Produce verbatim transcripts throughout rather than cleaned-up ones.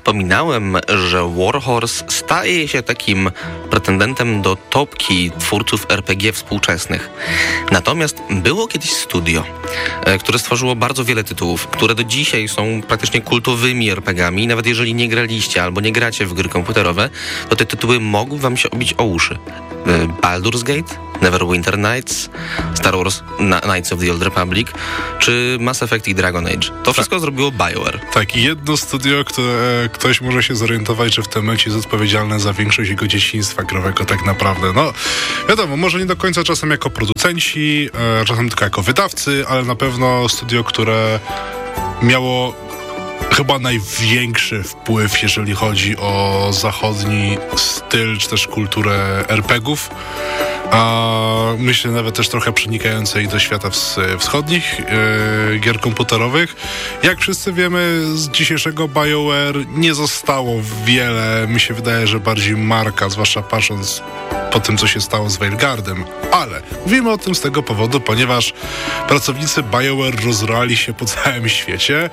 wspominałem, że Warhorse staje się takim pretendentem do topki twórców er pe gie współczesnych. Natomiast było kiedyś studio, które stworzyło bardzo wiele tytułów, które do dzisiaj są praktycznie kultowymi er pe gami. Nawet jeżeli nie graliście albo nie gracie w gry komputerowe, to te tytuły mogły wam się obić o uszy. Baldur's Gate, Neverwinter Nights, Star Wars Knights of the Old Republic, czy Mass Effect i Dragon Age. To wszystko tak zrobiło BioWare. Tak, i jedno studio, które ktoś może się zorientować, że w tym momencie jest odpowiedzialne za większość jego dzieciństwa growego tak naprawdę. No, wiadomo, może nie do końca czasem jako producenci, e, czasem tylko jako wydawcy, ale na pewno studio, które miało chyba największy wpływ, jeżeli chodzi o zachodni styl, czy też kulturę er pe gów. A myślę nawet też trochę przenikającej do świata wschodnich yy, gier komputerowych. Jak wszyscy wiemy, z dzisiejszego BioWare nie zostało wiele. Mi się wydaje, że bardziej marka, zwłaszcza patrząc po tym, co się stało z Veilguardem. Ale mówimy o tym z tego powodu, ponieważ pracownicy BioWare rozrali się po całym świecie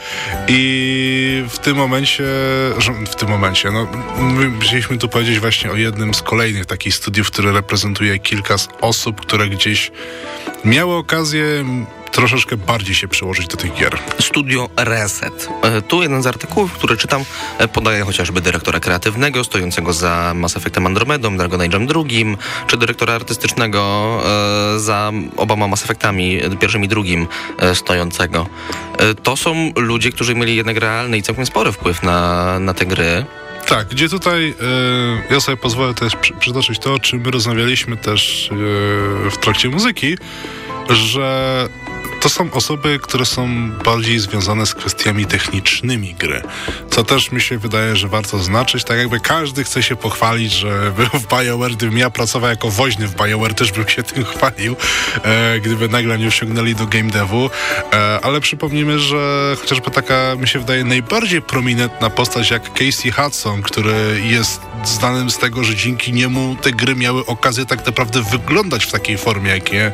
i w tym momencie, w tym momencie, no, my chcieliśmy tu powiedzieć właśnie o jednym z kolejnych takich studiów, które reprezentuje kilka z osób, które gdzieś miały okazję troszeczkę bardziej się przyłożyć do tych gier. Studio Reset. Tu jeden z artykułów, który czytam, podaje chociażby dyrektora kreatywnego stojącego za Mass Effectem Andromedą, Dragon Age'em drugim, czy dyrektora artystycznego e, za oboma Mass Effectami, pierwszym i drugim e, stojącego. E, to są ludzie, którzy mieli jednak realny i całkiem spory wpływ na, na te gry. Tak, gdzie tutaj yy, ja sobie pozwolę też przy, przytoczyć to, o czym my rozmawialiśmy też yy, w trakcie muzyki, że to są osoby, które są bardziej związane z kwestiami technicznymi gry. Co też mi się wydaje, że warto znaczyć. Tak jakby każdy chce się pochwalić, że był w BioWare. Gdybym ja pracował jako woźny w BioWare, też bym się tym chwalił, e, gdyby nagle nie osiągnęli do game devu. E, ale przypomnijmy, że chociażby taka, mi się wydaje, najbardziej prominentna postać jak Casey Hudson, który jest znanym z tego, że dzięki niemu te gry miały okazję tak naprawdę wyglądać w takiej formie, jakie,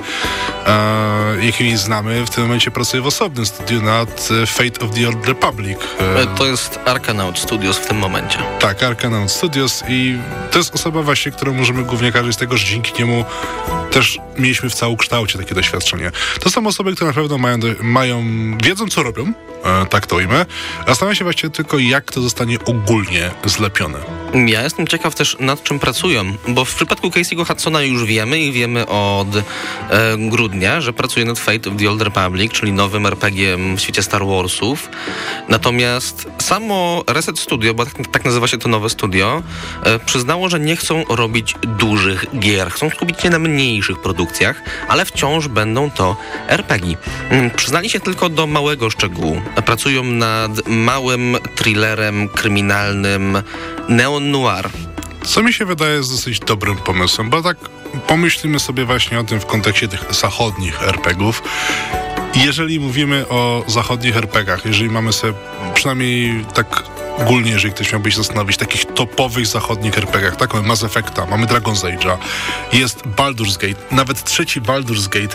e, jakiej znamy. W tym momencie pracuje w osobnym studiu nad Fate of the Old Republic. To jest Arkanaut Studios w tym momencie. Tak, Arkanaut Studios i to jest osoba właśnie, którą możemy głównie kojarzyć z tego, że dzięki niemu też mieliśmy w całokształcie takie doświadczenie. To są osoby, które na pewno mają, mają wiedzą, co robią, e, tak to ujmę. Zastanawiam się właściwie tylko, jak to zostanie ogólnie zlepione. Ja jestem ciekaw też, nad czym pracują, bo w przypadku Casey'ego Hudsona już wiemy i wiemy od e, grudnia, że pracuje nad Fate of the Old Republic, czyli nowym er pe giem w świecie Star Warsów. Natomiast samo Reset Studio, bo tak, tak nazywa się to nowe studio, e, przyznało, że nie chcą robić dużych gier. Chcą skupić się na mniejszych produkcjach, ale wciąż będą to er pe gie. Hmm, przyznali się tylko do małego szczegółu. Pracują nad małym thrillerem kryminalnym Neon Noir. Co mi się wydaje jest dosyć dobrym pomysłem, bo tak pomyślimy sobie właśnie o tym w kontekście tych zachodnich er pe gów. Jeżeli mówimy o zachodnich er pe gach, jeżeli mamy sobie przynajmniej tak ogólnie, jeżeli ktoś miałby się zastanowić, takich topowych zachodnich er pe gach, tak, mamy Mass Effecta, mamy Dragon's Age'a, jest Baldur's Gate, nawet trzeci Baldur's Gate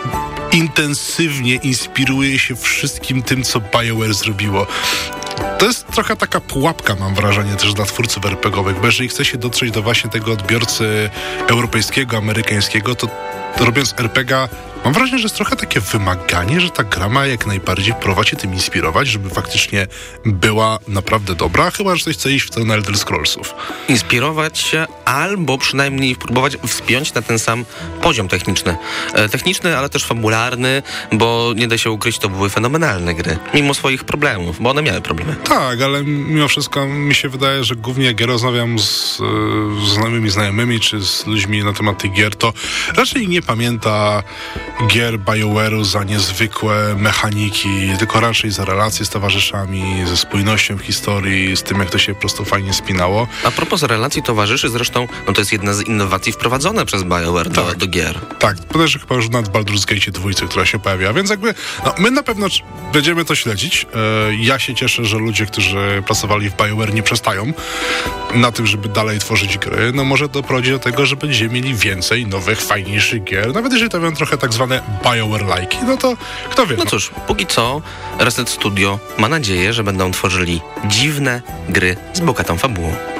intensywnie inspiruje się wszystkim tym, co BioWare zrobiło. To jest trochę taka pułapka, mam wrażenie, też dla twórców er pe gowych, bo jeżeli chce się dotrzeć do właśnie tego odbiorcy europejskiego, amerykańskiego, to robiąc er pe ga, mam wrażenie, że jest trochę takie wymaganie, że ta gra ma jak najbardziej próbować się tym inspirować, żeby faktycznie była naprawdę dobra, chyba że ktoś chce iść w stronę Elder Scrollsów. Inspirować się albo przynajmniej próbować wspiąć na ten sam poziom techniczny. E, techniczny, ale też fabularny, bo nie da się ukryć, to były fenomenalne gry, mimo swoich problemów, bo one miały problemy. Tak, ale mimo wszystko mi się wydaje, że głównie jak ja rozmawiam z, z znajomymi znajomymi, czy z ludźmi na temat tych gier, to raczej nie pamięta gier BioWare'u za niezwykłe mechaniki, tylko raczej za relacje z towarzyszami, ze spójnością w historii, z tym, jak to się po prostu fajnie spinało. A propos relacji towarzyszy, zresztą, no to jest jedna z innowacji wprowadzone przez BioWare do, tak, do gier. Tak, podejrzewam chyba już nad Baldur's Gate dwójce, która się pojawia, więc jakby, no, my na pewno będziemy to śledzić. Ja się cieszę, że ludzie, którzy pracowali w BioWare, nie przestają na tym, żeby dalej tworzyć gry. No może doprowadzi do tego, że będziemy mieli więcej nowych, fajniejszych gier, nawet jeżeli to będą trochę tak zwane BioWare-like'i, no to kto wie. No cóż, póki co Reset Studio ma nadzieję, że będą tworzyli dziwne gry z bogatą fabułą.